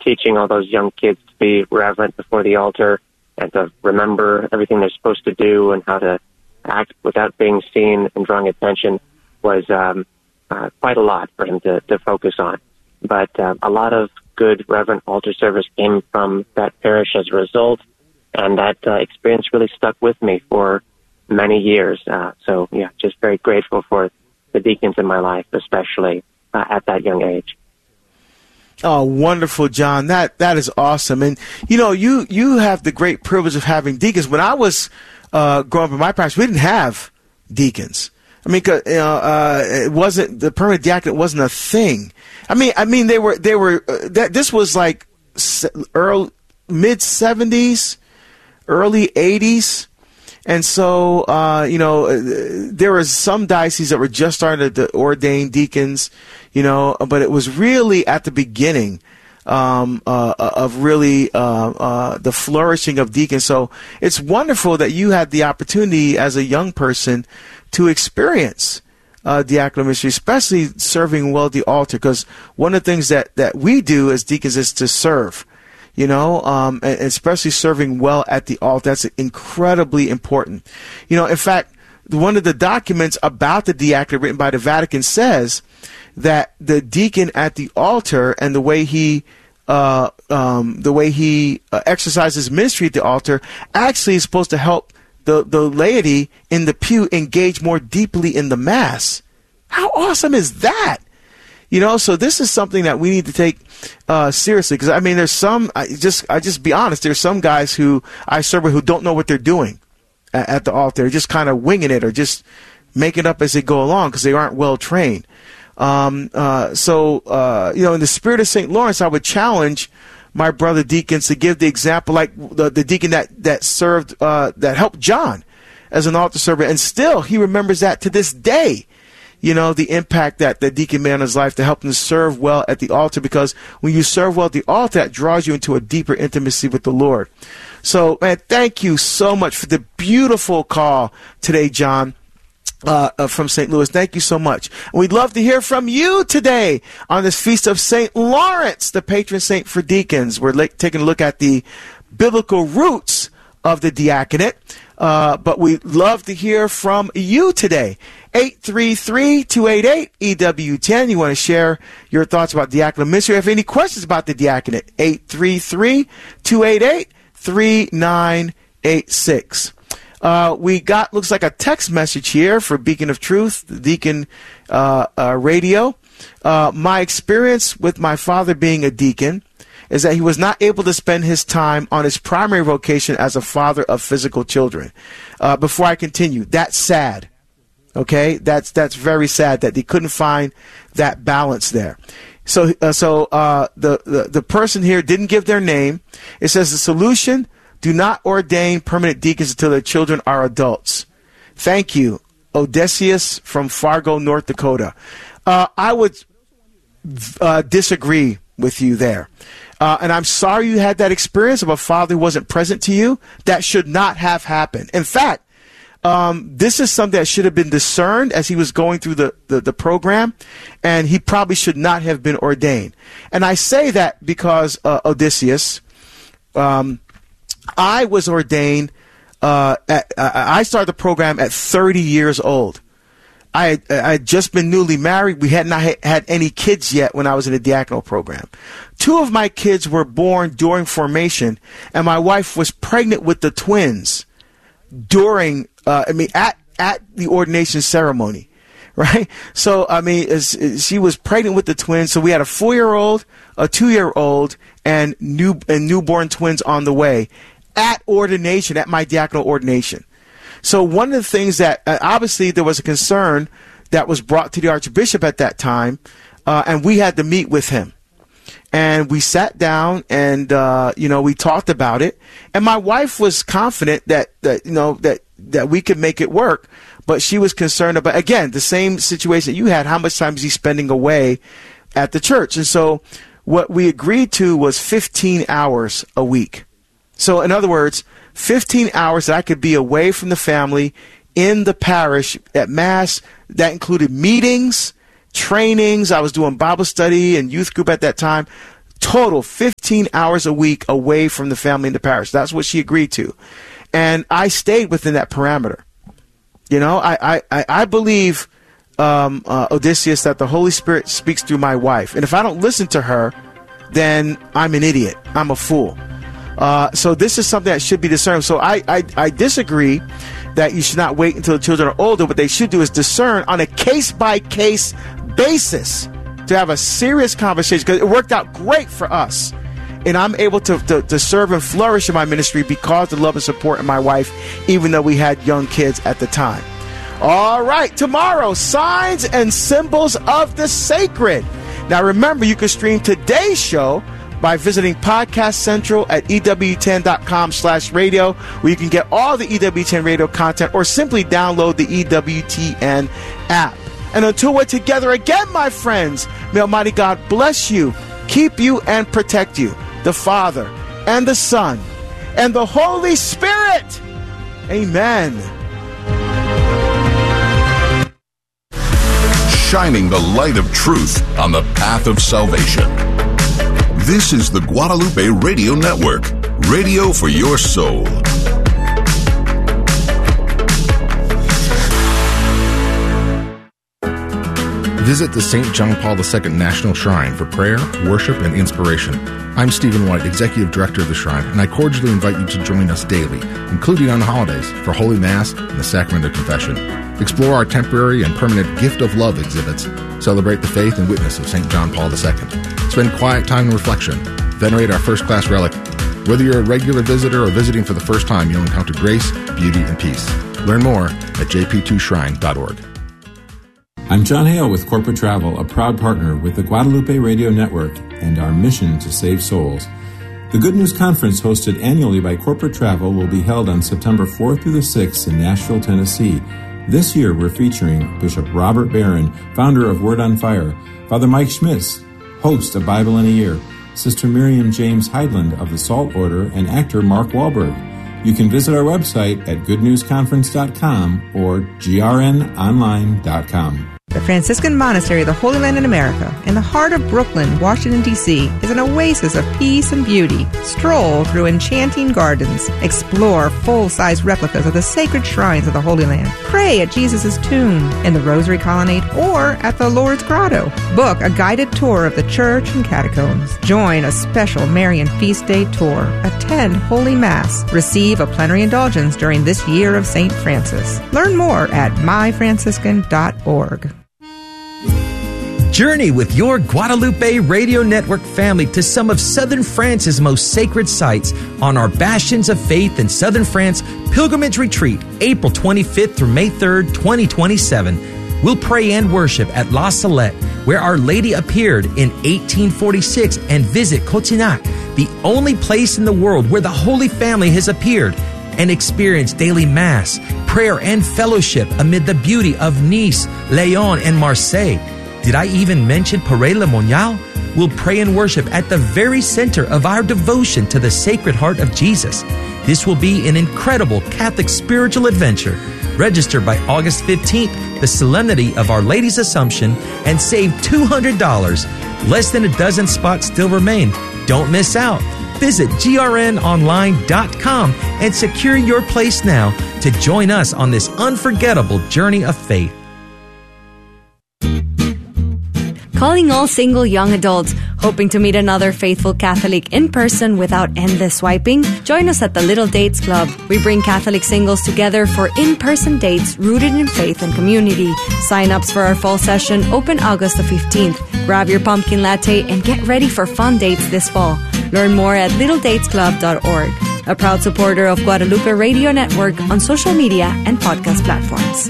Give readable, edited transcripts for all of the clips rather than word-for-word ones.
teaching all those young kids to be reverent before the altar and to remember everything they're supposed to do and how to act without being seen and drawing attention was quite a lot for him to focus on. But a lot of good reverent altar service came from that parish as a result, and that experience really stuck with me for many years. So, yeah, just very grateful for the deacons in my life, especially at that young age. Oh, wonderful, John. That is awesome. And, you know, you have the great privilege of having deacons. When I was growing up in my parish, we didn't have deacons. I mean, it wasn't, the permanent diaconate wasn't a thing. I mean, they were, this was like early, mid-70s, early 80s. And so, there was some dioceses that were just starting to ordain deacons, but it was really at the beginning of really the flourishing of deacons. So it's wonderful that you had the opportunity as a young person to experience diaconal ministry, especially serving well at the altar, because one of the things that we do as deacons is to serve. And especially serving well at the altar. That's incredibly important. In fact, one of the documents about the diaconate written by the Vatican says that the deacon at the altar and the way he exercises ministry at the altar actually is supposed to help the laity in the pew engage more deeply in the Mass. How awesome is that? So this is something that we need to take seriously, because I mean, there's some. I just be honest. There's some guys who I serve with who don't know what they're doing at the altar. They're just kind of winging it or just making it up as they go along because they aren't well trained. In the spirit of St. Lawrence, I would challenge my brother deacons to give the example, like the deacon that served, that helped John as an altar server, and still he remembers that to this day. The impact that the deacon made on his life to help him serve well at the altar, because when you serve well at the altar, that draws you into a deeper intimacy with the Lord. So, man, thank you so much for the beautiful call today, John, from St. Louis. Thank you so much. And we'd love to hear from you today on this feast of St. Lawrence, the patron saint for deacons. We're taking a look at the biblical roots of the diaconate. But we'd love to hear from you today. 833-288-EWTN. You want to share your thoughts about diaconal ministry. If you have any questions about the diaconate, 833-288-3986. We got, looks like a text message here for Beacon of Truth, the Deacon Radio. My experience with my father being a deacon is that he was not able to spend his time on his primary vocation as a father of physical children. Before I continue, that's sad. Okay, that's very sad that he couldn't find that balance there. So the person here didn't give their name. It says the solution: do not ordain permanent deacons until their children are adults. Thank you, Odysseus from Fargo, North Dakota. I would disagree with you there. And I'm sorry you had that experience of a father who wasn't present to you. That should not have happened. In fact, this is something that should have been discerned as he was going through the program, and he probably should not have been ordained. And I say that because, Odysseus, I was ordained, I started the program at 30 years old. I had just been newly married. We had not had any kids yet when I was in the diaconal program. 2 of my kids were born during formation, and my wife was pregnant with the twins during, at the ordination ceremony, right? So, she was pregnant with the twins. So we had a 4-year-old, a 2-year-old, and newborn twins on the way at ordination, at my diaconal ordination. So one of the things that, obviously there was a concern that was brought to the Archbishop at that time, and we had to meet with him. And we sat down and, we talked about it. And my wife was confident that we could make it work. But she was concerned about, again, the same situation that you had. How much time is he spending away at the church? And so what we agreed to was 15 hours a week. So in other words, 15 hours that I could be away from the family in the parish at Mass. That included meetings, trainings. I was doing Bible study and youth group at that time. total 15 hours a week away from the family in the parish. That's what she agreed to. And I stayed within that parameter. You know, I believe, Odysseus, that the Holy Spirit speaks through my wife. And if I don't listen to her, then I'm an idiot. I'm a fool. So this is something that should be discerned. So I disagree that you should not wait until the children are older. What they should do is discern on a case-by-case basis to have a serious conversation, because it worked out great for us. And I'm able to serve and flourish in my ministry because of the love and support of my wife, even though we had young kids at the time. All right, tomorrow, signs and symbols of the sacred. Now, remember, you can stream today's show by visiting Podcast Central at EWTN.com/radio, where you can get all the EWTN radio content, or simply download the EWTN app. And until we're together again, my friends, may Almighty God bless you, keep you, and protect you, the Father and the Son and the Holy Spirit. Amen. Shining the light of truth on the path of salvation. This is the Guadalupe Radio Network, radio for your soul. Visit the St. John Paul II National Shrine for prayer, worship, and inspiration. I'm Stephen White, Executive Director of the Shrine, and I cordially invite you to join us daily, including on holidays, for Holy Mass and the Sacrament of Confession. Explore our temporary and permanent Gift of Love exhibits. Celebrate the faith and witness of St. John Paul II. Spend quiet time in reflection. Venerate our first-class relic. Whether you're a regular visitor or visiting for the first time, you'll encounter grace, beauty, and peace. Learn more at jp2shrine.org. I'm John Hale with Corporate Travel, a proud partner with the Guadalupe Radio Network and our mission to save souls. The Good News Conference, hosted annually by Corporate Travel, will be held on September 4th through the 6th in Nashville, Tennessee. This year, we're featuring Bishop Robert Barron, founder of Word on Fire, Father Mike Schmitz, host of Bible in a Year, Sister Miriam James Heidland of the Salt Order, and actor Mark Wahlberg. You can visit our website at goodnewsconference.com or grnonline.com. The Franciscan Monastery of the Holy Land in America, in the heart of Brooklyn, Washington, D.C., is an oasis of peace and beauty. Stroll through enchanting gardens. Explore full-size replicas of the sacred shrines of the Holy Land. Pray at Jesus' tomb, in the Rosary Colonnade, or at the Lourdes Grotto. Book a guided tour of the church and catacombs. Join a special Marian Feast Day tour. Attend Holy Mass. Receive a plenary indulgence during this year of St. Francis. Learn more at myfranciscan.org. Journey with your Guadalupe Radio Network family to some of Southern France's most sacred sites on our Bastions of Faith in Southern France Pilgrimage Retreat, April 25th through May 3rd, 2027. We'll pray and worship at La Salette, where Our Lady appeared in 1846, and visit Cotignac, the only place in the world where the Holy Family has appeared, and experience daily Mass, prayer, and fellowship amid the beauty of Nice, Lyon, and Marseille. Did I even mention Paray-le-Monial? We'll pray and worship at the very center of our devotion to the Sacred Heart of Jesus. This will be an incredible Catholic spiritual adventure. Register by August 15th, the Solemnity of Our Lady's Assumption, and save $200. Less than a dozen spots still remain. Don't miss out. Visit grnonline.com and secure your place now to join us on this unforgettable journey of faith. Calling all single young adults hoping to meet another faithful Catholic in person without endless swiping? Join us at the Little Dates Club. We bring Catholic singles together for in-person dates rooted in faith and community. Sign-ups for our fall session open August the 15th. Grab your pumpkin latte and get ready for fun dates this fall. Learn more at littledatesclub.org. A proud supporter of Guadalupe Radio Network on social media and podcast platforms.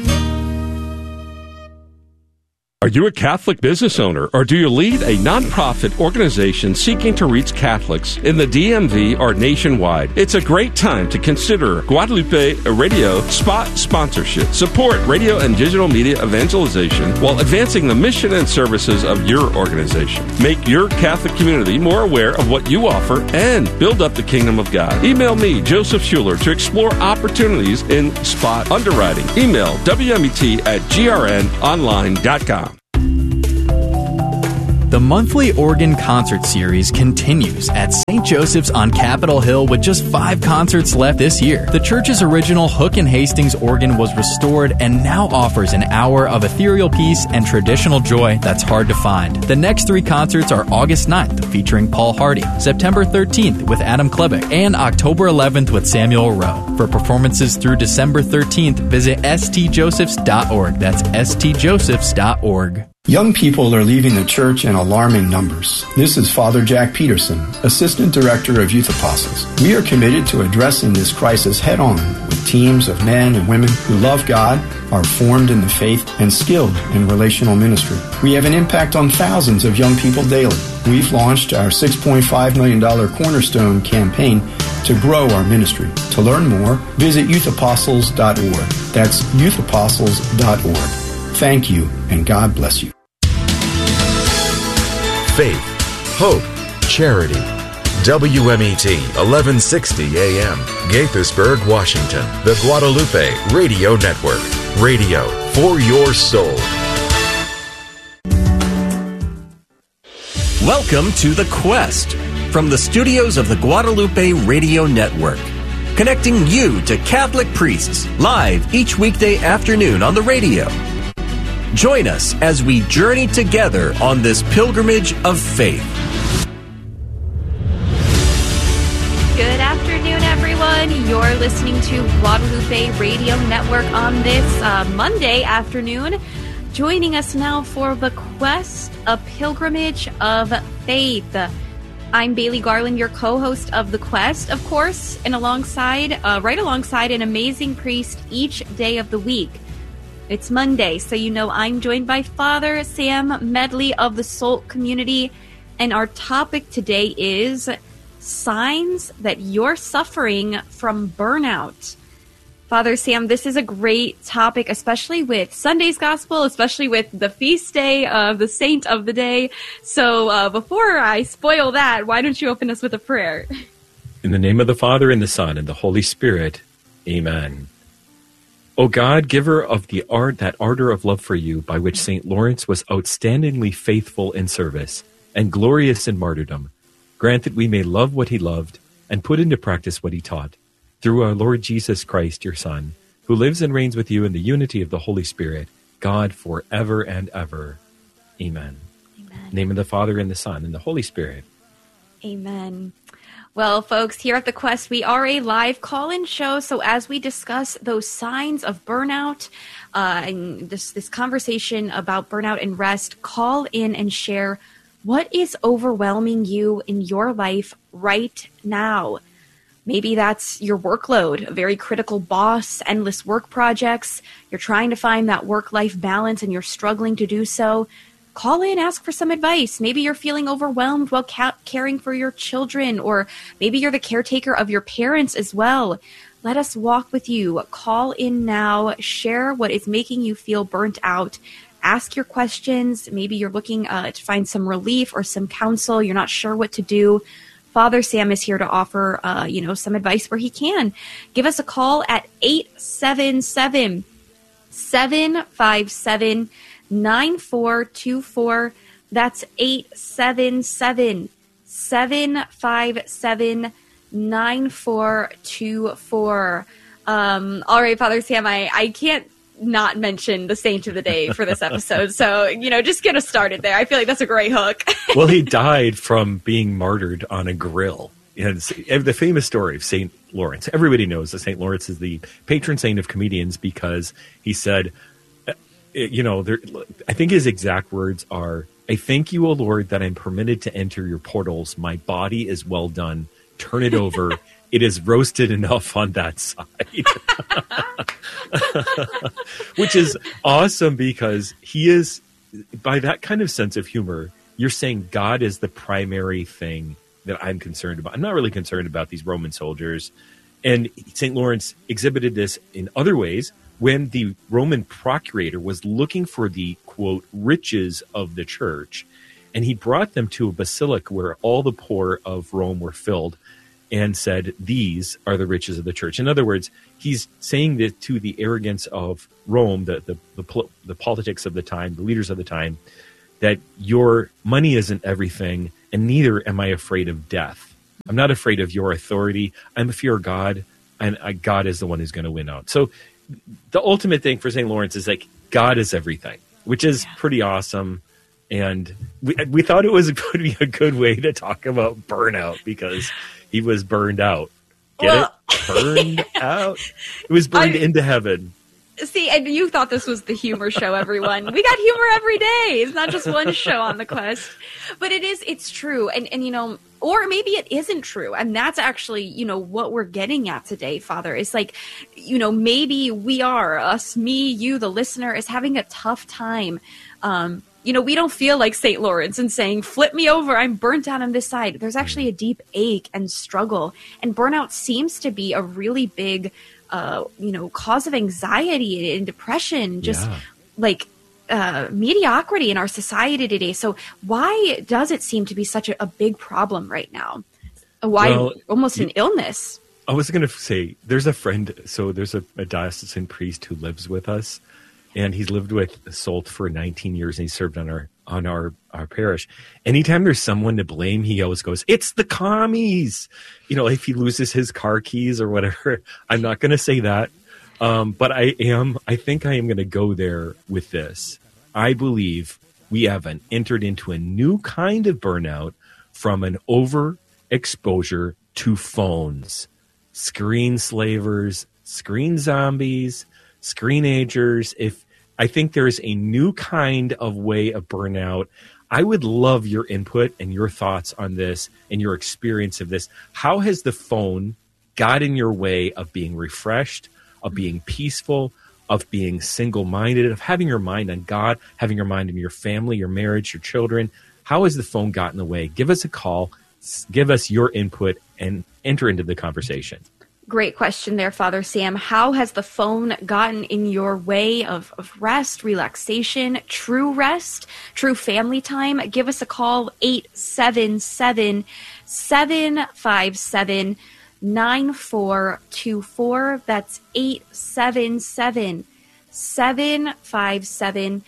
Are you a Catholic business owner, or do you lead a nonprofit organization seeking to reach Catholics in the DMV or nationwide? It's a great time to consider Guadalupe Radio spot sponsorship. Support radio and digital media evangelization while advancing the mission and services of your organization. Make your Catholic community more aware of what you offer and build up the kingdom of God. Email me, Joseph Schuler, to explore opportunities in spot underwriting. Email WMET@grnonline.com. The monthly organ concert series continues at St. Joseph's on Capitol Hill with just 5 concerts left this year. The church's original Hook and Hastings organ was restored and now offers an hour of ethereal peace and traditional joy that's hard to find. The next 3 concerts are August 9th featuring Paul Hardy, September 13th with Adam Klebeck, and October 11th with Samuel Rowe. For performances through December 13th, visit stjosephs.org. That's stjosephs.org. Young people are leaving the church in alarming numbers. This is Father Jack Peterson, Assistant Director of Youth Apostles. We are committed to addressing this crisis head-on with teams of men and women who love God, are formed in the faith, and skilled in relational ministry. We have an impact on thousands of young people daily. We've launched our $6.5 million Cornerstone campaign to grow our ministry. To learn more, visit youthapostles.org. That's youthapostles.org. Thank you, and God bless you. Faith, hope, charity. WMET 1160 AM, Gaithersburg, Washington. The Guadalupe Radio Network. Radio for your soul. Welcome to The Quest from the studios of the Guadalupe Radio Network. Connecting you to Catholic priests live each weekday afternoon on the radio. Join us as we journey together on this pilgrimage of faith. Good afternoon, everyone. You're listening to Guadalupe Radio Network on this Monday afternoon. Joining us now for The Quest, a pilgrimage of faith. I'm Bailey Garland, your co-host of The Quest, of course, and right alongside an amazing priest each day of the week. It's Monday, so you know I'm joined by Father Sam Medley of the SOLT community, and our topic today is signs that you're suffering from burnout. Father Sam, this is a great topic, especially with Sunday's Gospel, especially with the feast day of the saint of the day. So before I spoil that, why don't you open us with a prayer? In the name of the Father, and the Son, and the Holy Spirit, amen. O God, giver of that ardor of love for you, by which St. Lawrence was outstandingly faithful in service and glorious in martyrdom, grant that we may love what he loved and put into practice what he taught, through our Lord Jesus Christ, your Son, who lives and reigns with you in the unity of the Holy Spirit, God, forever and ever. Amen. Amen. In the name of the Father, and the Son, and the Holy Spirit. Amen. Well, folks, here at The Quest, we are a live call-in show, so as we discuss those signs of burnout and this conversation about burnout and rest, call in and share what is overwhelming you in your life right now. Maybe that's your workload, a very critical boss, endless work projects. You're trying to find that work-life balance and you're struggling to do so. Call in, ask for some advice. Maybe you're feeling overwhelmed while caring for your children, or maybe you're the caretaker of your parents as well. Let us walk with you. Call in now. Share what is making you feel burnt out. Ask your questions. Maybe you're looking to find some relief or some counsel. You're not sure what to do. Father Sam is here to offer, some advice where he can. Give us a call at 877-757-9424. That's 877-757-9424. All right, Father Sam, I can't not mention the saint of the day for this episode. So, just get us started there. I feel like that's a great hook. Well, he died from being martyred on a grill. The famous story of St. Lawrence. Everybody knows that St. Lawrence is the patron saint of comedians because he said, I think his exact words are, "I thank you, O Lord, that I'm permitted to enter your portals. My body is well done. Turn it over. It is roasted enough on that side." Which is awesome because he is, by that kind of sense of humor, you're saying God is the primary thing that I'm concerned about. I'm not really concerned about these Roman soldiers. And St. Lawrence exhibited this in other ways when the Roman procurator was looking for the, quote, riches of the church. And he brought them to a basilica where all the poor of Rome were filled and said, these are the riches of the church. In other words, he's saying that to the arrogance of Rome, the politics of the time, the leaders of the time, that your money isn't everything, and neither am I afraid of death. I'm not afraid of your authority. I'm a fear of God, and God is the one who's going to win out. So the ultimate thing for St. Lawrence is like, God is everything, which is pretty awesome. And we thought it was going to be a good way to talk about burnout because he was burned out. Get it? Burned out. It was burned into heaven. See, and you thought this was the humor show, everyone. We got humor every day. It's not just one show on the Quest. But it's true. And you know, or maybe it isn't true. And that's actually, you know, what we're getting at today, Father. It's like, you know, maybe we are, us, me, you, the listener, is having a tough time. You know, we don't feel like St. Lawrence and saying, flip me over, I'm burnt out on this side. There's actually a deep ache and struggle. And burnout seems to be a really big you know, cause of anxiety and depression, just like mediocrity in our society today. So why does it seem to be such a big problem right now? Why almost an illness? I was going to say, there's a friend, so there's a diocesan priest who lives with us, and he's lived with SOLT for 19 years, and he served on our parish. Anytime there's someone to blame, he always goes, it's the commies. You know, if he loses his car keys or whatever. I'm not going to say that. But I think I am going to go there with this. I believe we have entered into a new kind of burnout from an overexposure to phones. Screen slavers, screen zombies, screenagers. I think there's a new kind of way of burnout. I would love your input and your thoughts on this and your experience of this. How has the phone got in your way of being refreshed, of being peaceful, of being single-minded, of having your mind on God, having your mind on your family, your marriage, your children? How has the phone got in the way? Give us a call, give us your input, and enter into the conversation. Great question there, Father Sam. How has the phone gotten in your way of rest, relaxation, true rest, true family time? Give us a call, 877-757-9424. That's 877-757-9424.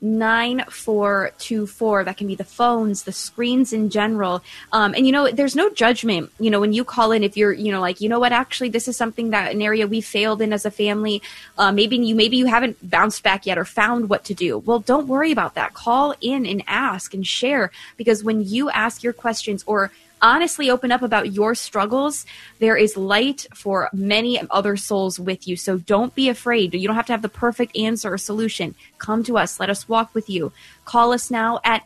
That can be the phones, the screens in general. And, you know, there's no judgment, you know, when you call in, if you're, you know, like, you know what, actually, this is something that an area we failed in as a family. Maybe you haven't bounced back yet or found what to do. Well, don't worry about that. Call in and ask and share, because when you ask your questions or honestly open up about your struggles, there is light for many other souls with you. So don't be afraid. You don't have to have the perfect answer or solution. Come to us. Let us walk with you. Call us now at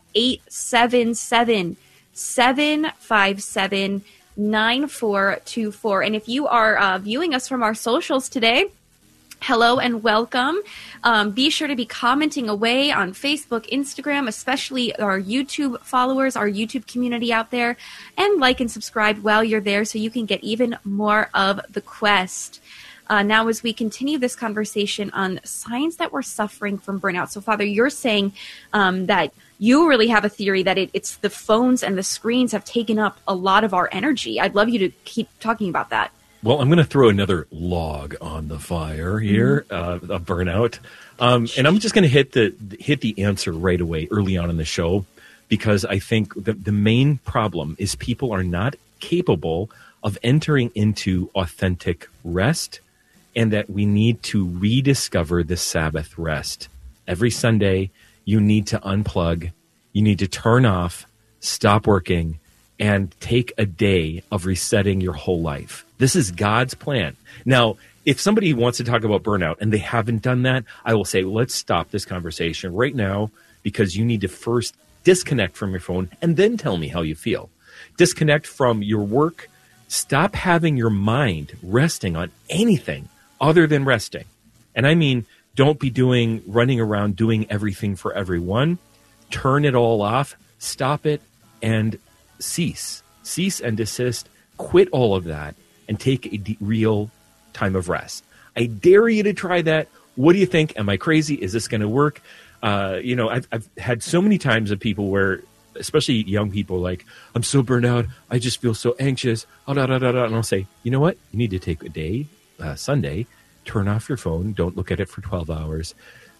877-757-9424. And if you are viewing us from our socials today, hello and welcome. Be sure to be commenting away on Facebook, Instagram, especially our YouTube followers, our YouTube community out there, and like and subscribe while you're there so you can get even more of the Quest. Now, as we continue this conversation on signs that we're suffering from burnout. So, Father, you're saying that you really have a theory that it's the phones and the screens have taken up a lot of our energy. I'd love you to keep talking about that. Well, I'm going to throw another log on the fire here of burnout, and I'm just going to hit the answer right away early on in the show, because I think the main problem is people are not capable of entering into authentic rest, and that we need to rediscover the Sabbath rest. Every Sunday, you need to unplug, you need to turn off, stop working, and take a day of resetting your whole life. This is God's plan. Now, if somebody wants to talk about burnout and they haven't done that, I will say, let's stop this conversation right now, because you need to first disconnect from your phone and then tell me how you feel. Disconnect from your work. Stop having your mind resting on anything other than resting. And I mean, don't be running around doing everything for everyone. Turn it all off, stop it, and cease and desist. Quit all of that and take a real time of rest. I dare you to try that. What do you think? Am I crazy? Is this going to work? You know, I've had so many times of people where, especially young people, like, I'm so burnt out, I just feel so anxious, and I'll say, you know what? You need to take a day, Sunday, turn off your phone, don't look at it for 12 hours,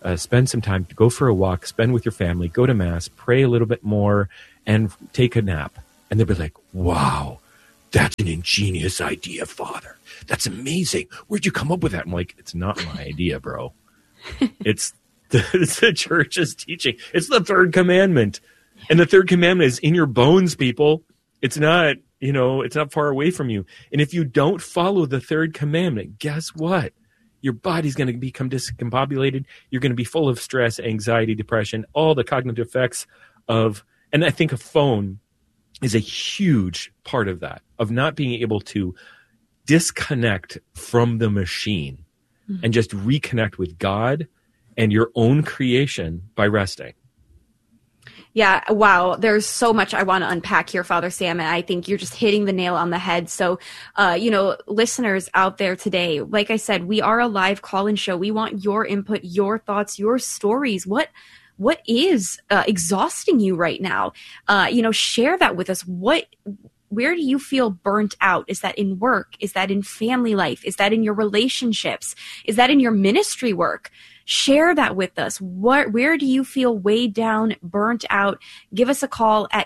spend some time, go for a walk, spend with your family, go to mass, pray a little bit more, and take a nap. And they'll be like, wow, that's an ingenious idea, Father. That's amazing. Where'd you come up with that? I'm like, it's not my idea, bro. It's the church's teaching. It's the third commandment. And the third commandment is in your bones, people. It's not, it's not far away from you. And if you don't follow the third commandment, guess what? Your body's going to become discombobulated. You're going to be full of stress, anxiety, depression, all the cognitive effects of, and I think a phone is a huge part of that, of not being able to disconnect from the machine and just reconnect with God and your own creation by resting. Yeah, wow. There's so much I want to unpack here, Father Sam, and I think you're just hitting the nail on the head. So, listeners out there today, like I said, we are a live call-in show. We want your input, your thoughts, your stories. What is exhausting you right now? Share that with us. Where do you feel burnt out? Is that in work? Is that in family life? Is that in your relationships? Is that in your ministry work? Share that with us. Where do you feel weighed down, burnt out? Give us a call at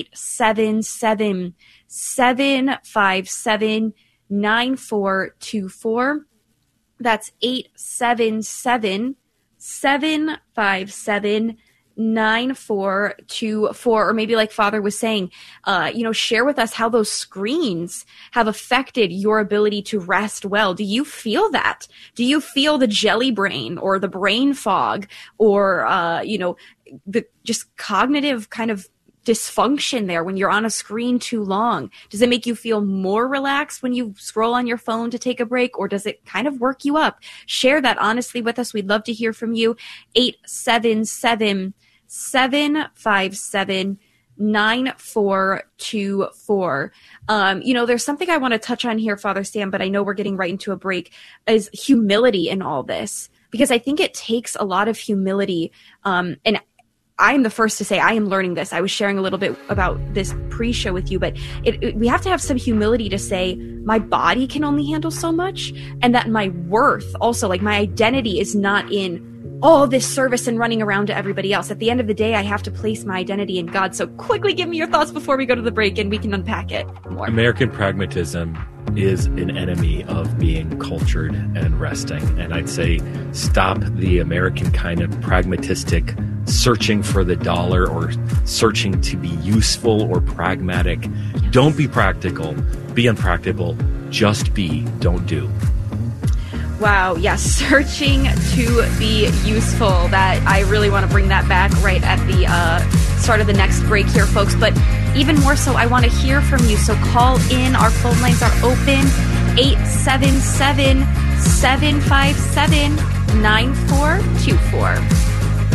877-757-9424. That's 877-757-9424. Or maybe like Father was saying, share with us how those screens have affected your ability to rest well. Do you feel that? Do you feel the jelly brain or the brain fog or, the just cognitive kind of dysfunction there when you're on a screen too long? Does it make you feel more relaxed when you scroll on your phone to take a break, or does it kind of work you up? Share that honestly with us. We'd love to hear from you. 877-757-9424. There's something I want to touch on here, Father Sam, but I know we're getting right into a break, is humility in all this, because I think it takes a lot of humility. And I'm the first to say I am learning this. I was sharing a little bit about this pre-show with you, but we have to have some humility to say my body can only handle so much, and that my worth also, like my identity, is not in all this service and running around to everybody else. At the end of the day, I have to place my identity in God. So quickly give me your thoughts before we go to the break and we can unpack it more. American pragmatism is an enemy of being cultured and resting. And I'd say stop the American kind of pragmatistic searching for the dollar or searching to be useful or pragmatic. Don't be practical. Be unpractical. Just be. Don't do. Wow, yes, searching to be useful. That I really want to bring that back right at the start of the next break here, folks. But even more so, I want to hear from you. So call in. Our phone lines are open. 877-757-9424.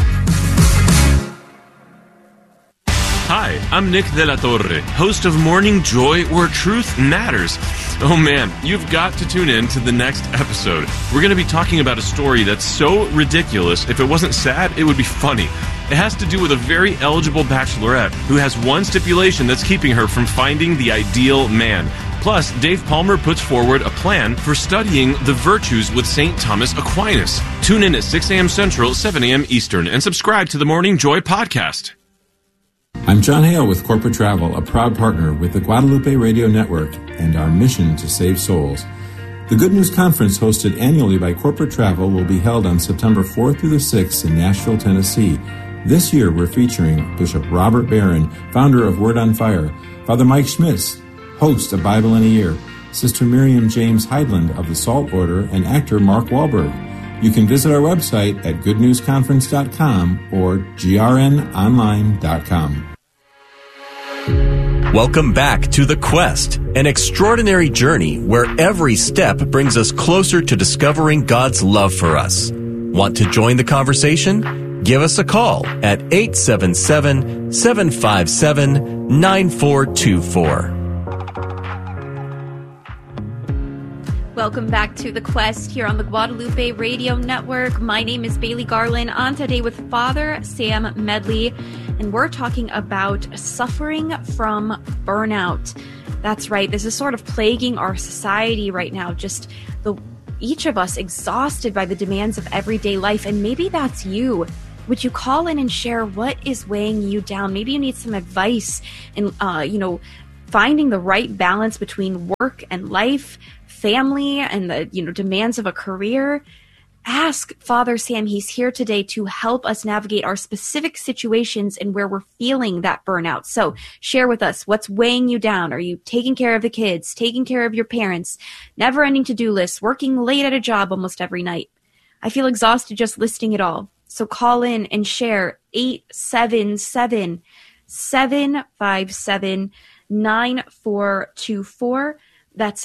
Hi, I'm Nick De La Torre, host of Morning Joy, where truth matters. Oh man, you've got to tune in to the next episode. We're going to be talking about a story that's so ridiculous, if it wasn't sad, it would be funny. It has to do with a very eligible bachelorette who has one stipulation that's keeping her from finding the ideal man. Plus, Dave Palmer puts forward a plan for studying the virtues with St. Thomas Aquinas. Tune in at 6 a.m. Central, 7 a.m. Eastern, and subscribe to the Morning Joy podcast. I'm John Hale with Corporate Travel, a proud partner with the Guadalupe Radio Network and our mission to save souls. The Good News Conference, hosted annually by Corporate Travel, will be held on September 4th through the 6th in Nashville, Tennessee. This year, we're featuring Bishop Robert Barron, founder of Word on Fire, Father Mike Schmitz, host of Bible in a Year, Sister Miriam James Heidland of the Salt Order, and actor Mark Wahlberg. You can visit our website at goodnewsconference.com or grnonline.com. Welcome back to The Quest, an extraordinary journey where every step brings us closer to discovering God's love for us. Want to join the conversation? Give us a call at 877-757-9424. Welcome back to The Quest here on the Guadalupe Radio Network. My name is Bailey Garland, on today with Father Sam Medley, and we're talking about suffering from burnout. That's right. This is sort of plaguing our society right now. Just the each of us exhausted by the demands of everyday life, and maybe that's you. Would you call in and share what is weighing you down? Maybe you need some advice in, finding the right balance between work and life, family, and the, demands of a career. Ask Father Sam. He's here today to help us navigate our specific situations and where we're feeling that burnout. So share with us what's weighing you down. Are you taking care of the kids, taking care of your parents, never-ending to-do lists, working late at a job almost every night? I feel exhausted just listing it all. So call in and share 877-757-9424. That's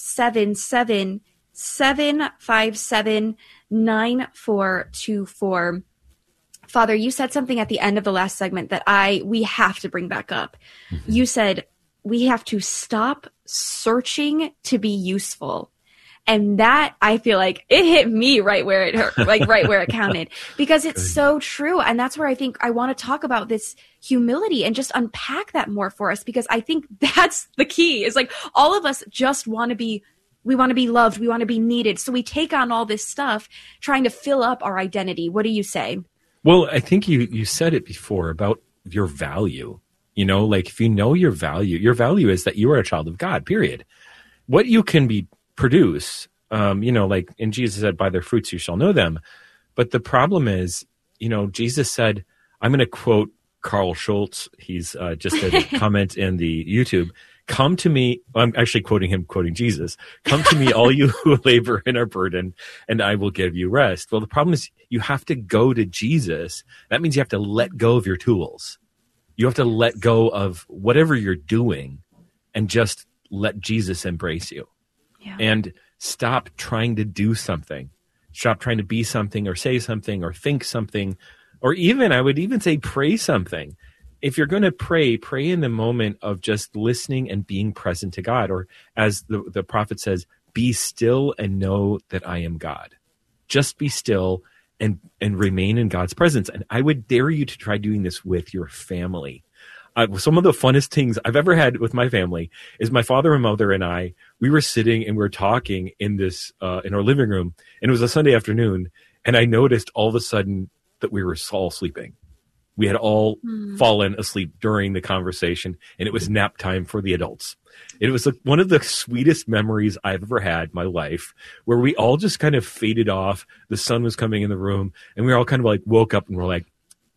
877-757-9424. Father, you said something at the end of the last segment that we have to bring back up. Mm-hmm. You said we have to stop searching to be useful. And that, I feel like it hit me right where it hurt, like right where it counted, because it's so true. And that's where I think I want to talk about this humility and just unpack that more for us, because I think that's the key. Is like all of us just we want to be loved. We want to be needed. So we take on all this stuff trying to fill up our identity. What do you say? Well, I think you said it before about your value. Like if you know your value is that you are a child of God, period. What you can produce, like in Jesus said, by their fruits you shall know them. But the problem is, Jesus said, I'm going to quote Carl Schultz. He's just did a comment in the YouTube. Come to me. I'm actually quoting Jesus. Come to me, all you who labor and are burdened, and I will give you rest. Well, the problem is you have to go to Jesus. That means you have to let go of your tools. You have to let go of whatever you're doing and just let Jesus embrace you. Yeah. And stop trying to do something. Stop trying to be something or say something or think something, or even, I would even say, pray something. If you're going to pray in the moment of just listening and being present to God, or as the prophet says, be still and know that I am God. Just be still and remain in God's presence. And I would dare you to try doing this with your family. Some of the funnest things I've ever had with my family is my father and mother and we were sitting and we were talking in in our living room, and it was a Sunday afternoon, and I noticed all of a sudden that we were all sleeping. We had all fallen asleep during the conversation, and it was nap time for the adults. It was one of the sweetest memories I've ever had in my life, where we all just kind of faded off. The sun was coming in the room, and we all kind of like woke up and were like,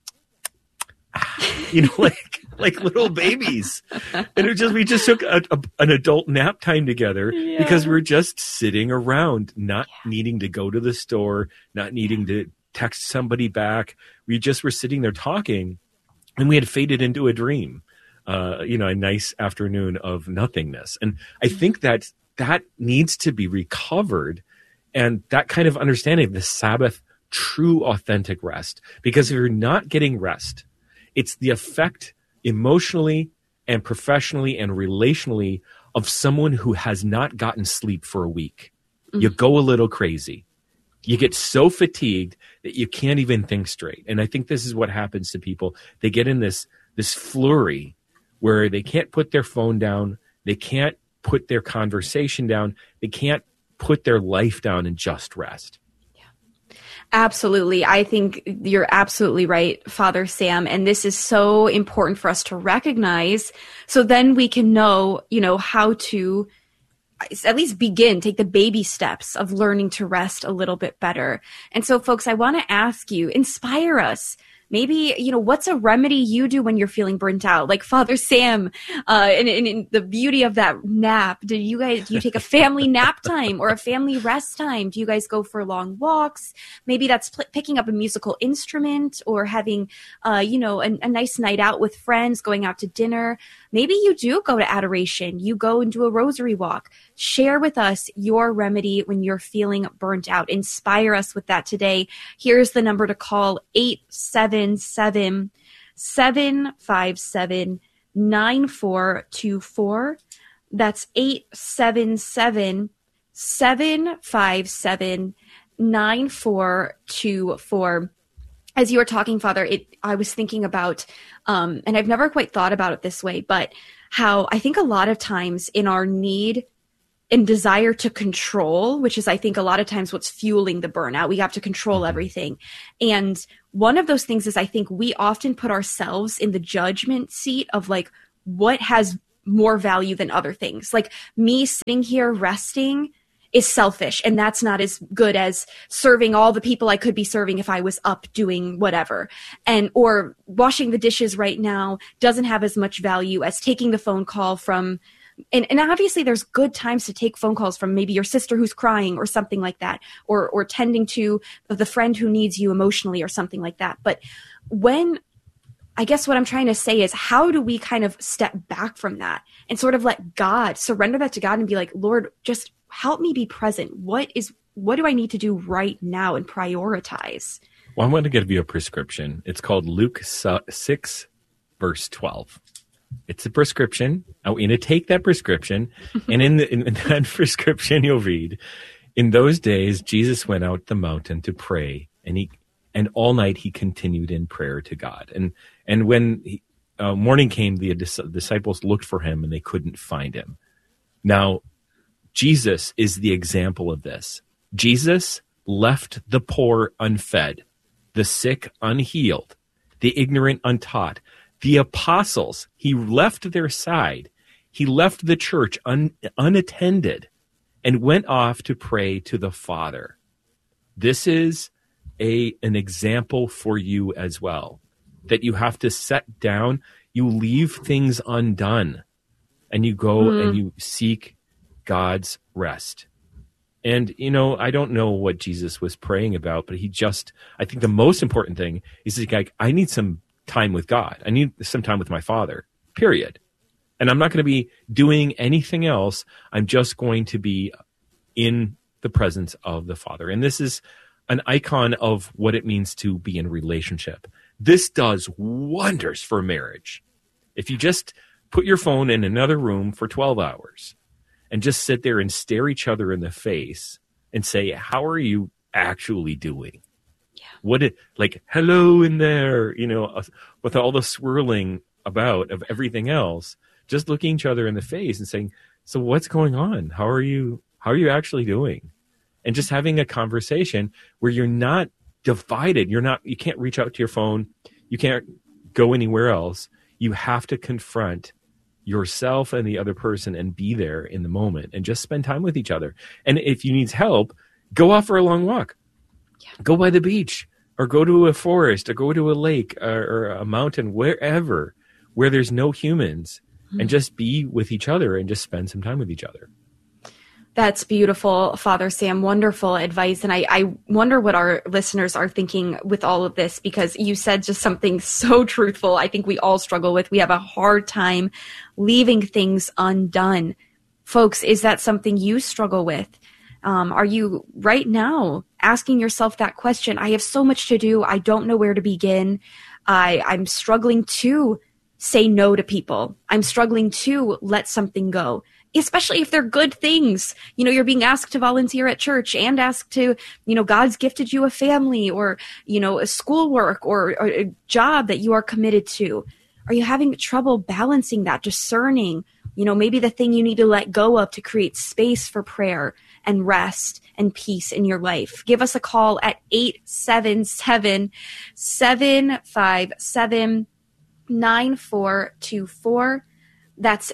like little babies. And we just took an adult nap time together because we were just sitting around, not needing to go to the store, not needing to text somebody back. We just were sitting there talking, and we had faded into a dream, a nice afternoon of nothingness. And I think that needs to be recovered, and that kind of understanding of the Sabbath, true, authentic rest. Because if you're not getting rest, it's the effect emotionally and professionally and relationally of someone who has not gotten sleep for a week. You go a little crazy. You get so fatigued that you can't even think straight. And I think this is what happens to people. They get in this flurry where they can't put their phone down. They can't put their conversation down. They can't put their life down and just rest. Absolutely. I think you're absolutely right, Father Sam. And this is so important for us to recognize, so then we can know, how to at least take the baby steps of learning to rest a little bit better. And so, folks, I want to ask you, inspire us. Maybe, what's a remedy you do when you're feeling burnt out? Like Father Sam, in the beauty of that nap, do you take a family nap time or a family rest time? Do you guys go for long walks? Maybe that's picking up a musical instrument, or having, a nice night out with friends, going out to dinner. Maybe you do go to adoration. You go and do a rosary walk. Share with us your remedy when you're feeling burnt out. Inspire us with that today. Here's the number to call: 877-757-9424. That's 877-757-9424. As you were talking, Father, I was thinking about, and I've never quite thought about it this way, but how I think a lot of times in our need and desire to control, which is, I think, a lot of times what's fueling the burnout. We have to control everything. And one of those things is, I think we often put ourselves in the judgment seat of like, what has more value than other things? Like me sitting here resting is selfish, and that's not as good as serving all the people I could be serving if I was up doing whatever. Or washing the dishes right now doesn't have as much value as taking the phone call from, and obviously there's good times to take phone calls from maybe your sister who's crying or something like that, or tending to the friend who needs you emotionally or something like that. But I guess what I'm trying to say is, how do we kind of step back from that and sort of let God, surrender that to God and be like, Lord, just help me be present. What do I need to do right now and prioritize? Well, I'm going to give you a prescription. It's called Luke 6, verse 12. It's a prescription. I want you to take that prescription. And in that prescription, you'll read, in those days, Jesus went out the mountain to pray, and all night he continued in prayer to God. And when morning came, the disciples looked for him and they couldn't find him. Now, Jesus is the example of this. Jesus left the poor unfed, the sick unhealed, the ignorant untaught. The apostles, he left their side. He left the church unattended and went off to pray to the Father. This is an example for you as well, that you have to set down, you leave things undone, and you go and you seek God's rest. And, I don't know what Jesus was praying about, but I think the most important thing is like, I need some time with God. I need some time with my Father, period. And I'm not going to be doing anything else. I'm just going to be in the presence of the Father. And this is an icon of what it means to be in relationship. This does wonders for marriage. If you just put your phone in another room for 12 hours and just sit there and stare each other in the face and say, how are you actually doing? Yeah. Hello in there, with all the swirling about of everything else, just looking each other in the face and saying, so what's going on? How are you actually doing? And just having a conversation where you're not divided. You can't reach out to your phone. You can't go anywhere else. You have to confront yourself and the other person and be there in the moment and just spend time with each other. And if you need help, go out for a long walk. Yeah. Go by the beach or go to a forest or go to a lake or a mountain, wherever, where there's no humans, and just be with each other and just spend some time with each other. That's beautiful, Father Sam. Wonderful advice. And I wonder what our listeners are thinking with all of this, because you said just something so truthful. I think we all struggle with. We have a hard time leaving things undone. Folks, is that something you struggle with? Are you right now asking yourself that question? I have so much to do. I don't know where to begin. I'm struggling to say no to people. I'm struggling to let something go, especially if they're good things. You're being asked to volunteer at church and asked to, God's gifted you a family or, a schoolwork or a job that you are committed to. Are you having trouble balancing that, discerning, maybe the thing you need to let go of to create space for prayer and rest and peace in your life? Give us a call at 877-757-9424. That's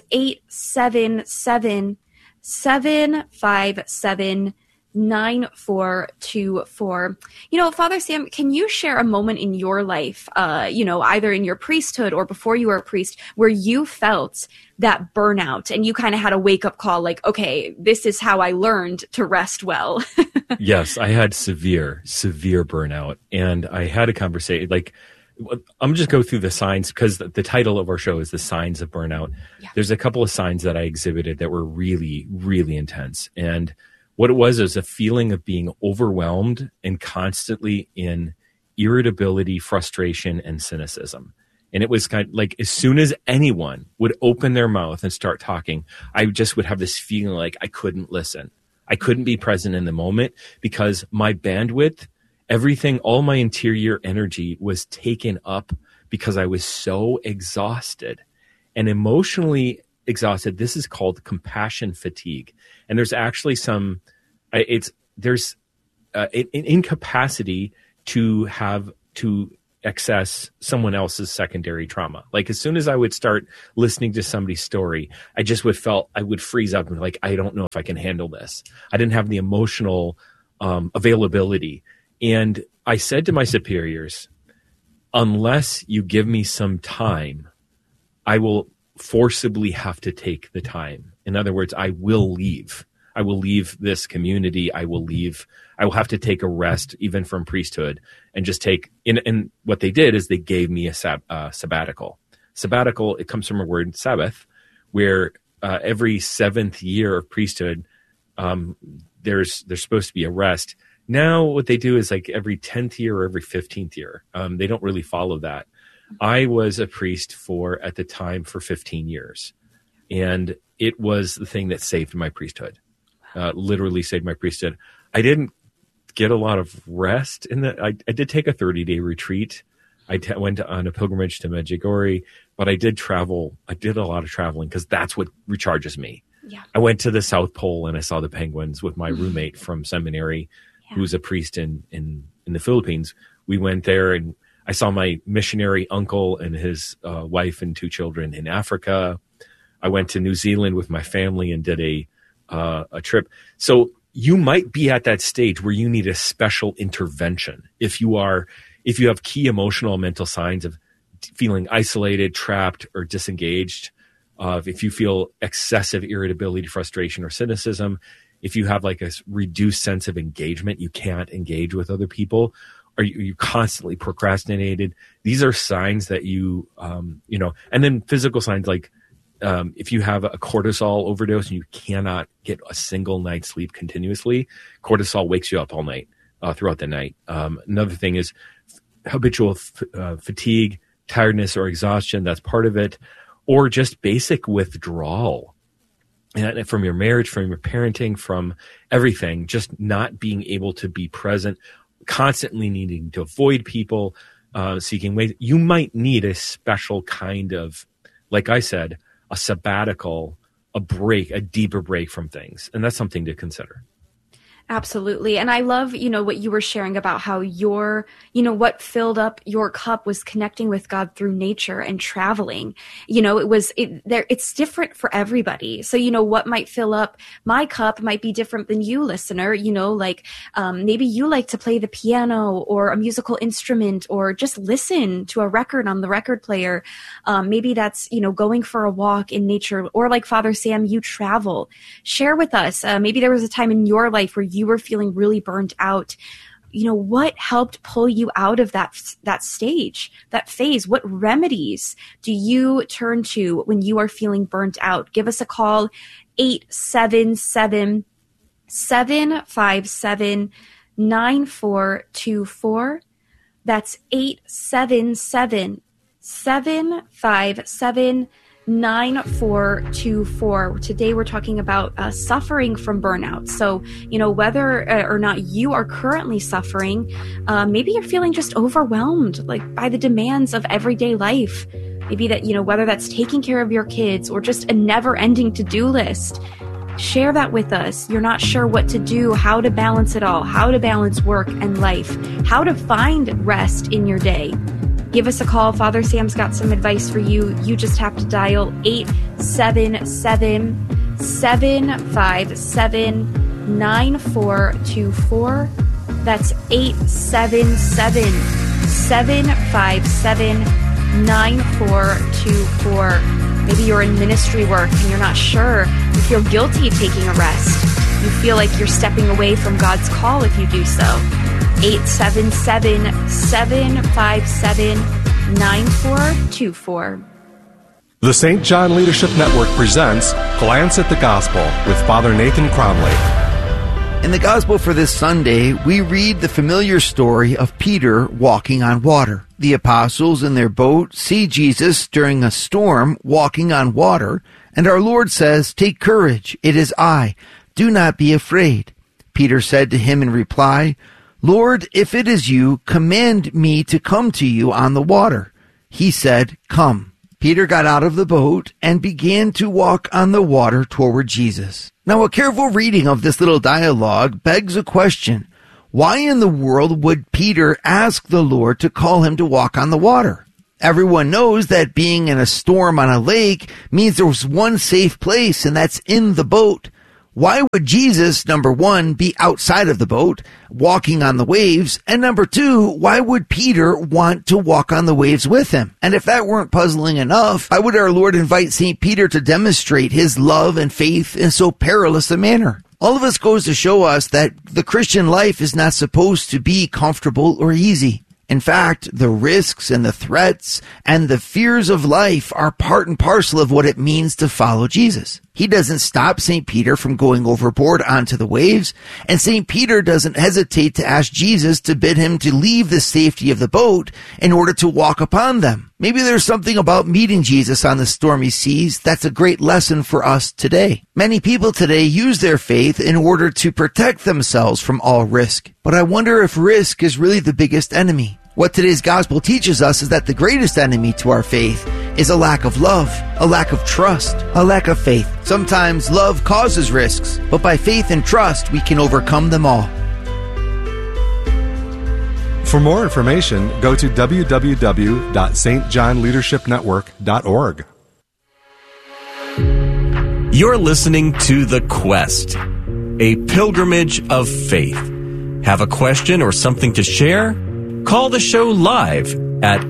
877-757-9424. Father Sam, can you share a moment in your life, either in your priesthood or before you were a priest, where you felt that burnout and you kind of had a wake-up call, like, okay, this is how I learned to rest well? Yes, I had severe burnout. And I had a conversation, I'm just go through the signs, because the title of our show is The Signs of Burnout. Yeah. There's a couple of signs that I exhibited that were really, really intense. And what it was a feeling of being overwhelmed and constantly in irritability, frustration, and cynicism. And it was kind of like, as soon as anyone would open their mouth and start talking, I just would have this feeling like I couldn't listen. I couldn't be present in the moment because my bandwidth, everything, all my interior energy was taken up because I was so exhausted and emotionally exhausted. This is called compassion fatigue. And there's actually some, there's an incapacity to access someone else's secondary trauma. Like as soon as I would start listening to somebody's story, I would freeze up and be like, I don't know if I can handle this. I didn't have the emotional availability. And I said to my superiors, unless you give me some time, I will forcibly have to take the time. In other words, I will leave. I will leave this community. I will have to take a rest even from priesthood and just take and what they did is they gave me a sabbatical. Sabbatical, it comes from a word Sabbath, where every 7th year of priesthood, there's supposed to be a rest. Now what they do is like every 10th year or every 15th year. They don't really follow that. I was a priest at the time for 15 years. And it was the thing that saved my priesthood. Literally saved my priesthood. I didn't get a lot of rest I did take a 30-day retreat. I went on a pilgrimage to Medjugorje, but I did travel. I did a lot of traveling because that's what recharges me. Yeah. I went to the South Pole and I saw the penguins with my roommate from seminary, who's a priest in the Philippines. We went there and I saw my missionary uncle and his wife and 2 children in Africa. I went to New Zealand with my family and did a trip. So you might be at that stage where you need a special intervention. If you have key emotional and mental signs of feeling isolated, trapped, or disengaged, if you feel excessive irritability, frustration, or cynicism, if you have like a reduced sense of engagement, you can't engage with other people, or you constantly procrastinated, these are signs that and then physical signs like if you have a cortisol overdose and you cannot get a single night's sleep continuously, cortisol wakes you up all night, throughout the night. Another thing is habitual fatigue, tiredness, or exhaustion. That's part of it. Or just basic withdrawal from your marriage, from your parenting, from everything, just not being able to be present, constantly needing to avoid people, seeking ways. You might need a special kind of, like I said, a sabbatical, a break, a deeper break from things. And that's something to consider. Absolutely. And I love, what you were sharing about how what filled up your cup was connecting with God through nature and traveling. It's different for everybody. So, what might fill up my cup might be different than you, listener. Maybe you like to play the piano or a musical instrument or just listen to a record on the record player. Maybe that's, going for a walk in nature, or like Father Sam, you travel. Share with us. Maybe there was a time in your life where you were feeling really burnt out. What helped pull you out of that stage, that phase? What remedies do you turn to when you are feeling burnt out? Give us a call, 877-757-9424. That's 877-757-9424. Today we're talking about suffering from burnout. So, whether or not you are currently suffering, maybe you're feeling just overwhelmed by the demands of everyday life. Maybe that, whether that's taking care of your kids or just a never-ending to-do list. Share that with us. You're not sure what to do, how to balance it all, how to balance work and life, how to find rest in your day. Give us a call. Father Sam's got some advice for you. You just have to dial 877-757-9424. That's 877-757-9424. Maybe you're in ministry work and you're not sure. You feel guilty taking a rest. You feel like you're stepping away from God's call if you do so. 877-757-9424. The St. John Leadership Network presents Glance at the Gospel with Father Nathan Cromley. In the Gospel for this Sunday, we read the familiar story of Peter walking on water. The apostles in their boat see Jesus during a storm walking on water, and our Lord says, "Take courage, it is I. Do not be afraid." Peter said to him in reply, "Lord, if it is you, command me to come to you on the water." He said, "Come." Peter got out of the boat and began to walk on the water toward Jesus. Now, a careful reading of this little dialogue begs a question. Why in the world would Peter ask the Lord to call him to walk on the water? Everyone knows that being in a storm on a lake means there's one safe place, and that's in the boat. Why would Jesus, number one, be outside of the boat, walking on the waves? And number two, why would Peter want to walk on the waves with him? And if that weren't puzzling enough, why would our Lord invite St. Peter to demonstrate his love and faith in so perilous a manner? All of this goes to show us that the Christian life is not supposed to be comfortable or easy. In fact, the risks and the threats and the fears of life are part and parcel of what it means to follow Jesus. He doesn't stop St. Peter from going overboard onto the waves, and St. Peter doesn't hesitate to ask Jesus to bid him to leave the safety of the boat in order to walk upon them. Maybe there's something about meeting Jesus on the stormy seas that's a great lesson for us today. Many people today use their faith in order to protect themselves from all risk. But I wonder if risk is really the biggest enemy. What today's gospel teaches us is that the greatest enemy to our faith is a lack of love, a lack of trust, a lack of faith. Sometimes love causes risks, but by faith and trust, we can overcome them all. For more information, go to www.stjohnleadershipnetwork.org. You're listening to The Quest, a pilgrimage of faith. Have a question or something to share? Call the show live at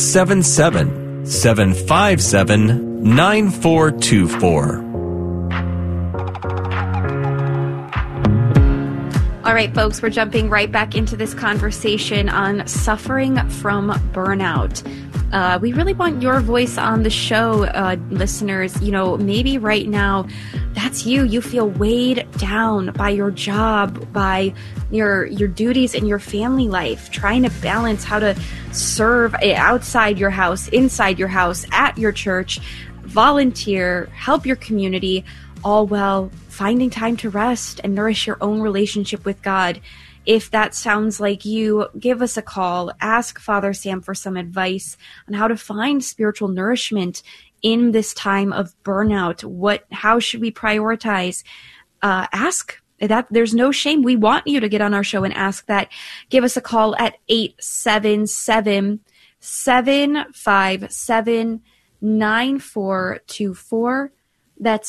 877-757-9424. All right, folks, we're jumping right back into this conversation on suffering from burnout. We really want your voice on the show, listeners. You know, maybe right now that's you. You feel weighed down by your job, by your duties in your family life, trying to balance how to serve outside your house, inside your house, at your church, volunteer, help your community, all while finding time to rest and nourish your own relationship with God. If that sounds like you, give us a call. Ask Father Sam for some advice on how to find spiritual nourishment in this time of burnout. How should we prioritize? Ask that. There's no shame. We want you to get on our show and ask that. Give us a call at 877-757-9424. That's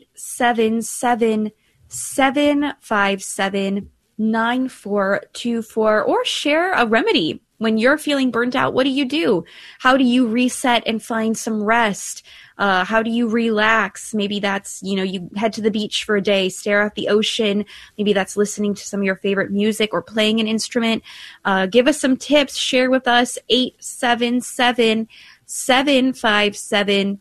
877-757-9424, or share a remedy. When you're feeling burnt out, what do you do? How do you reset and find some rest? How do you relax? Maybe that's, you head to the beach for a day, stare at the ocean. Maybe that's listening to some of your favorite music or playing an instrument. Give us some tips. Share with us. 877-757-9424.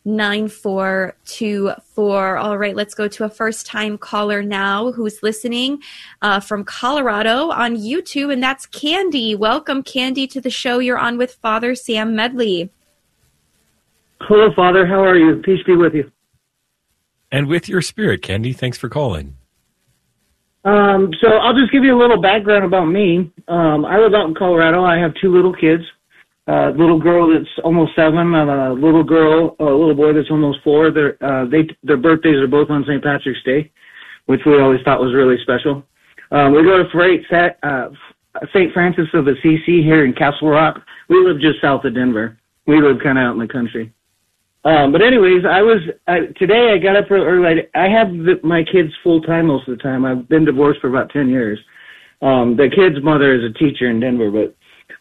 All right, let's go to a first-time caller now who's listening from Colorado on YouTube, and that's Candy. Welcome, Candy, to the show. You're on with Father Sam Medley. Hello, Father. How are you? Peace be with you. And with your spirit, Candy. Thanks for calling. So I'll just give you a little background about me. I live out in Colorado. I have two little kids. A little girl that's almost 7, and a little boy that's almost 4. Their birthdays are both on St. Patrick's Day, which we always thought was really special. We go to St. Francis of Assisi here in Castle Rock. We live just south of Denver. We live kind of out in the country. But anyways, today I got up real early. I have my kids full time most of the time. I've been divorced for about 10 years. The kid's mother is a teacher in Denver, but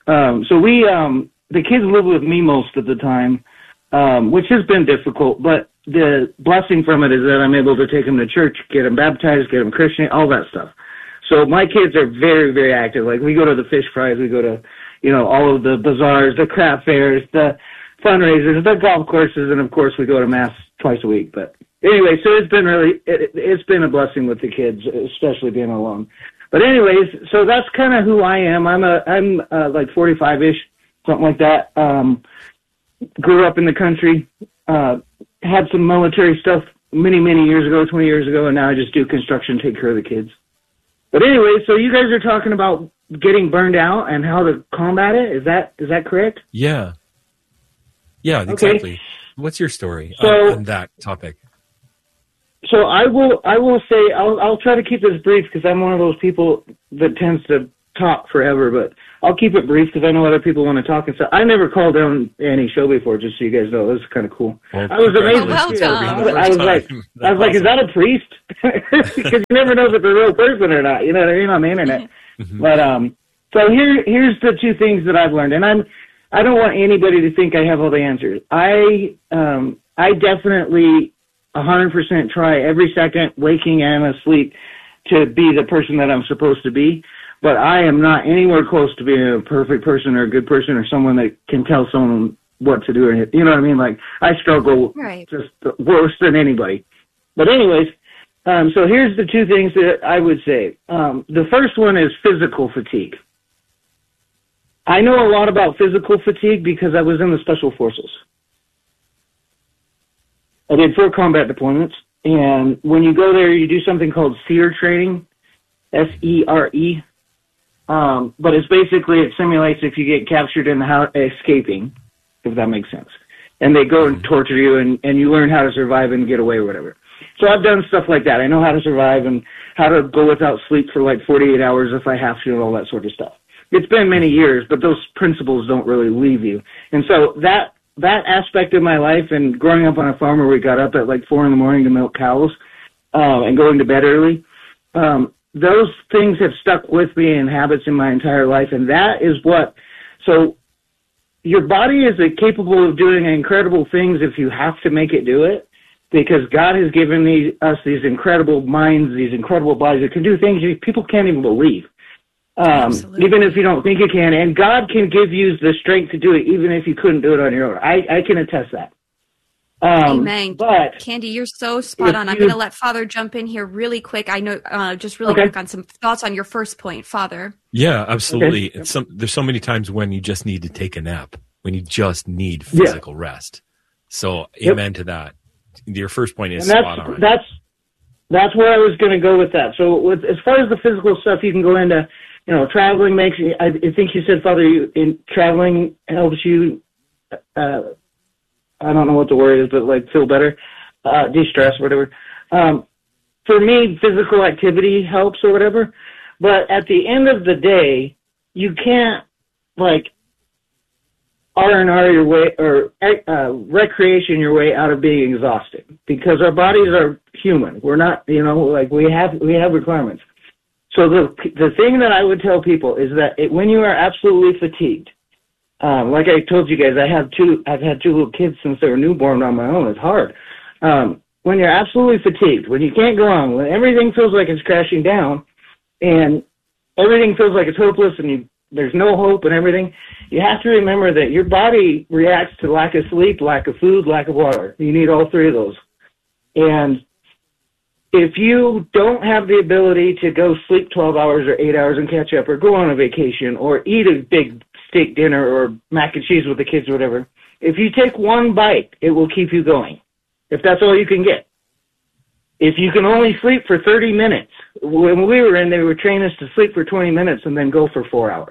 the kids live with me most of the time, which has been difficult, but the blessing from it is that I'm able to take them to church, get them baptized, get them Christian, all that stuff. So my kids are very, very active. Like, we go to the fish fries, we go to, all of the bazaars, the craft fairs, the fundraisers, the golf courses, and of course we go to Mass twice a week. But anyway, so it's been it's been a blessing with the kids, especially being alone. But anyways, so that's kind of who I am. I'm like 45-ish. Something like that. Grew up in the country, had some military stuff many, many years ago, 20 years ago, and now I just do construction, take care of the kids. But anyway, so you guys are talking about getting burned out and how to combat it. Is that correct? Yeah. Yeah, exactly. What's your story on that topic? So I will say I'll try to keep this brief because I'm one of those people that tends to talk forever, but I'll keep it brief because I know other people want to talk and stuff. I never called down any show before, just so you guys know. This is kind of cool. Well, I was amazed. I was like, is that a priest? Because you never know if it's a real person or not. You know what I mean, on the internet. But so here's the two things that I've learned, and I don't want anybody to think I have all the answers. I definitely 100% try every second, waking and asleep, to be the person that I'm supposed to be. But I am not anywhere close to being a perfect person or a good person or someone that can tell someone what to do. Or, you know what I mean? Like, I struggle just worse than anybody. But anyways, so here's the two things that I would say. The first one is physical fatigue. I know a lot about physical fatigue because I was in the Special Forces. I did 4 combat deployments, and when you go there, you do something called SERE training, SERE. But it's basically, it simulates if you get captured in the house, escaping, if that makes sense. And they go and torture you, and you learn how to survive and get away or whatever. So I've done stuff like that. I know how to survive and how to go without sleep for like 48 hours if I have to and all that sort of stuff. It's been many years, but those principles don't really leave you. And so that aspect of my life, and growing up on a farm where we got up at like 4 a.m. to milk cows, and going to bed early, those things have stuck with me in habits in my entire life, and that is so your body is capable of doing incredible things if you have to make it do it, because God has given us these incredible minds, these incredible bodies that can do things people can't even believe, even if you don't think you can, and God can give you the strength to do it even if you couldn't do it on your own. I can attest that. Amen. But Candy, you're so spot on. I'm going to let Father jump in here really quick. I know, just really quick on some thoughts on your first point, Father. Yeah, absolutely. Okay. There's so many times when you just need to take a nap, when you just need physical rest. So, amen to that. Your first point is spot on. That's where I was going to go with that. So, as far as the physical stuff, you can go into, traveling makes. I think you said, Father, traveling helps you. I don't know what the word is, but like feel better, de-stress, whatever. For me, physical activity helps or whatever. But at the end of the day, you can't like R&R your way or recreation your way out of being exhausted, because our bodies are human. We're not, we have requirements. So the thing that I would tell people is that when you are absolutely fatigued, like I told you guys, I've had 2 little kids since they were newborn on my own. It's hard. When you're absolutely fatigued, when you can't go on, when everything feels like it's crashing down, and everything feels like it's hopeless, and there's no hope and everything, you have to remember that your body reacts to lack of sleep, lack of food, lack of water. You need all 3 of those. And if you don't have the ability to go sleep 12 hours or 8 hours and catch up, or go on a vacation, or eat a big steak dinner or mac and cheese with the kids or whatever, if you take 1 bite, it will keep you going, if that's all you can get. If you can only sleep for 30 minutes, when we were in, they would train us to sleep for 20 minutes and then go for 4 hours.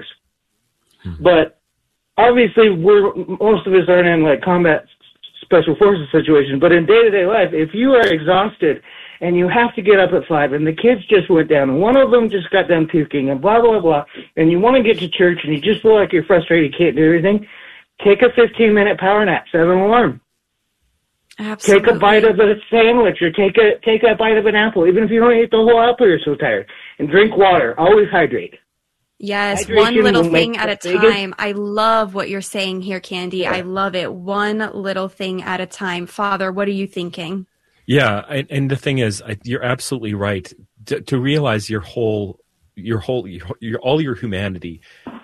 But obviously, most of us aren't in like combat special forces situations, but in day-to-day life, if you are exhausted and you have to get up at 5, and the kids just went down, and one of them just got done puking, and blah, blah, blah, and you want to get to church, and you just feel like you're frustrated, can't do everything, take a 15-minute power nap, set an alarm. Absolutely. Take a bite of a sandwich, or take a bite of an apple, even if you don't eat the whole apple, you're so tired. And drink water. Always hydrate. Yes, Hydration one little thing at a biggest time. I love what you're saying here, Candy. Yeah. I love it. One little thing at a time. Father, what are you thinking? Yeah, and the thing is, you're absolutely right. To realize all your humanity,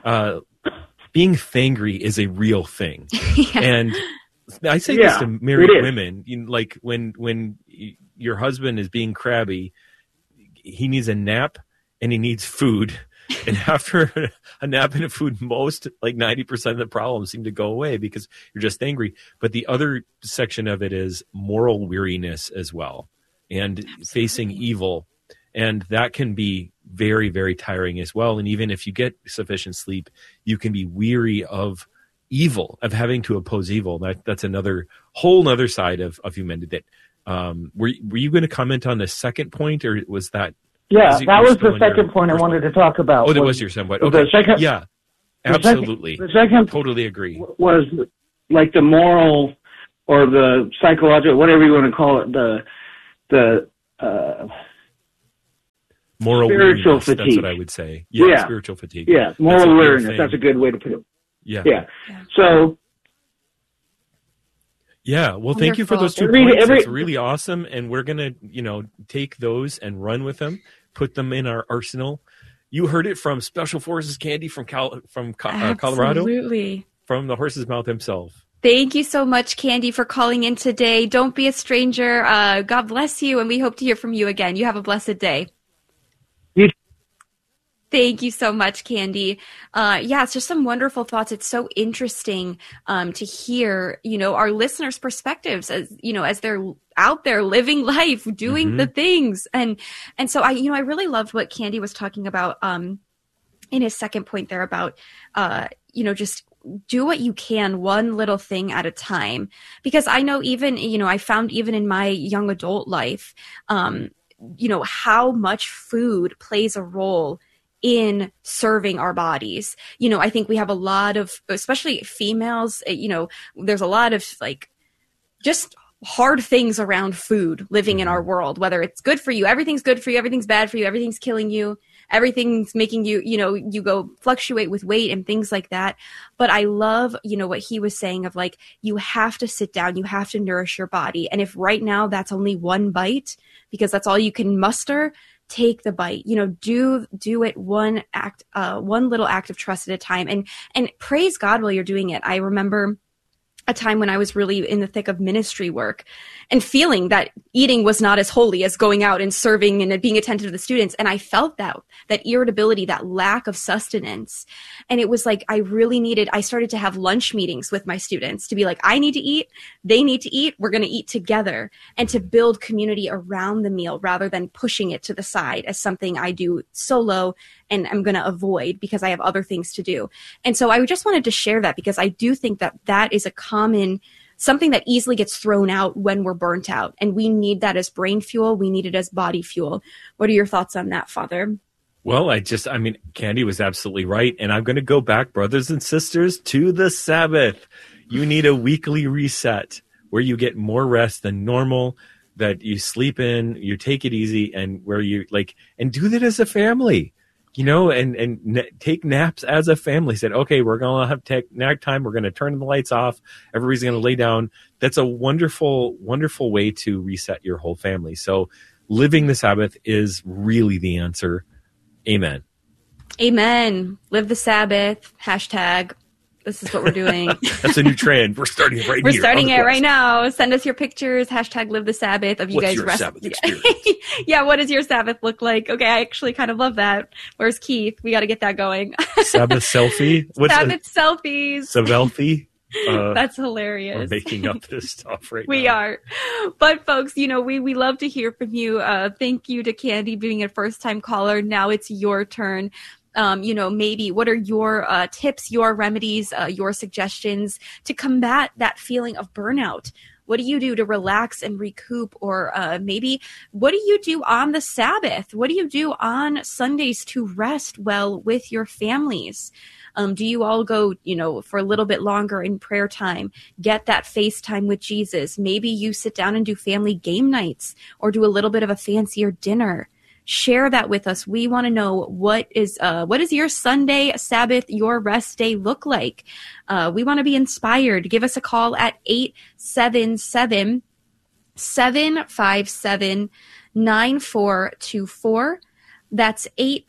being fangry is a real thing. Yeah. And I say this to married women, like when your husband is being crabby, he needs a nap and he needs food. And after a nap and a food, most, like 90% of the problems seem to go away because you're just angry. But the other section of it is moral weariness as well, and facing evil. And that can be very, very tiring as well. And even if you get sufficient sleep, you can be weary of evil, of having to oppose evil. That's another whole other side of humanity. That were you going to comment on the second point, or was that? Yeah, that was the second point I wanted to talk about. Oh, that was your second point. Okay, yeah, absolutely. The second totally agree. Was like the moral or the psychological, whatever you want to call it, the moral spiritual fatigue. fatigue. That's what I would say. Yeah, spiritual fatigue. Yeah, moral awareness. That's a good way to put it. Yeah. So. Yeah, well, thank you for those 2 points. It's really awesome, and we're gonna, take those and run with them, put them in our arsenal. You heard it from Special Forces Candy from Colorado, Absolutely, from the horse's mouth himself. Thank you so much, Candy, for calling in today. Don't be a stranger. God bless you, and we hope to hear from you again. You have a blessed day. Thank you so much, Candy. It's just some wonderful thoughts. It's so interesting to hear, our listeners' perspectives as they're out there living life, doing the things. And so I really loved what Candy was talking about in his second point there about, just do what you can, one little thing at a time. Because I know even, I found even in my young adult life, how much food plays a role in serving our bodies. I think we have a lot of, especially females, there's a lot of just hard things around food living in our world, whether it's good for you, everything's good for you, everything's bad for you, everything's killing you, everything's making you, you go fluctuate with weight and things like that. But I love, what he was saying of you have to sit down, you have to nourish your body. And if right now that's only one bite, because that's all you can muster, take the bite, do it one little act of trust at a time, and praise God while you're doing it. I remember a time when I was really in the thick of ministry work and feeling that eating was not as holy as going out and serving and being attentive to the students. And I felt that irritability, that lack of sustenance. And it was I started to have lunch meetings with my students to be I need to eat, they need to eat, we're going to eat together, and to build community around the meal rather than pushing it to the side as something I do solo and I'm going to avoid because I have other things to do. And so I just wanted to share that because I do think that is a common something that easily gets thrown out when we're burnt out. And we need that as brain fuel. We need it as body fuel. What are your thoughts on that, Father? Well, Candy was absolutely right. And I'm going to go back, brothers and sisters, to the Sabbath. You need a weekly reset where you get more rest than normal, that you sleep in, you take it easy, and where you and do that as a family. And take naps as a family. Said, okay, we're going to have nap time. We're going to turn the lights off. Everybody's going to lay down. That's a wonderful, wonderful way to reset your whole family. So living the Sabbath is really the answer. Amen. Amen. Live the Sabbath. # This is what we're doing. That's a new trend. We're starting it right We're starting it right now. Send us your pictures. # Live the Sabbath of you What's guys your Sabbath experience? Yeah, what does your Sabbath look like? Okay, I actually kind of love that. Where's Keith? We got to get that going. Sabbath selfie? Sabbath selfies. Sabelfie? That's hilarious. We're making up this stuff right now. We are. But folks, we love to hear from you. Thank you to Candy being a first-time caller. Now it's your turn. Maybe what are your tips, your remedies, your suggestions to combat that feeling of burnout? What do you do to relax and recoup? Or maybe what do you do on the Sabbath? What do you do on Sundays to rest well with your families? Do you all go, for a little bit longer in prayer time, get that FaceTime with Jesus? Maybe you sit down and do family game nights or do a little bit of a fancier dinner. Share that with us. We want to know what is your Sunday, Sabbath, your rest day look like? We want to be inspired. Give us a call at 877-757-9424. That's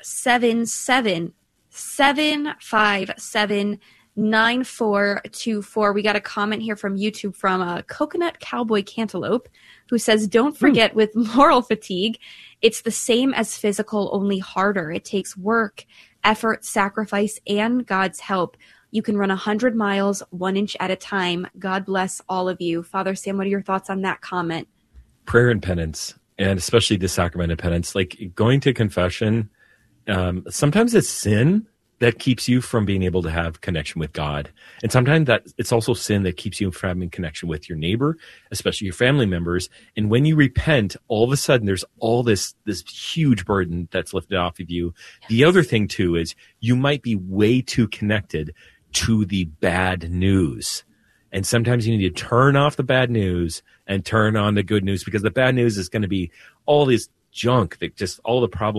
877-757-9424. We got a comment here from YouTube from Coconut Cowboy Cantaloupe, who says, don't forget with moral fatigue, it's the same as physical, only harder. It takes work, effort, sacrifice, and God's help. You can run 100 miles 1 inch at a time. God bless all of you. Father Sam, what are your thoughts on that comment? Prayer and penance, and especially the sacrament of penance, like going to confession. Sometimes it's sin that keeps you from being able to have connection with God. And sometimes that it's also sin that keeps you from having connection with your neighbor, especially your family members. And when you repent, all of a sudden there's all this huge burden that's lifted off of you. Yes. The other thing too is you might be way too connected to the bad news. And sometimes you need to turn off the bad news and turn on the good news, because the bad news is going to be all this junk that just all the problems